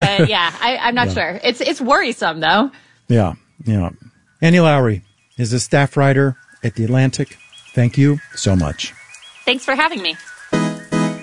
But yeah, I'm not sure. It's worrisome though. Yeah. Annie Lowrey is a staff writer at The Atlantic. Thank you so much. Thanks for having me.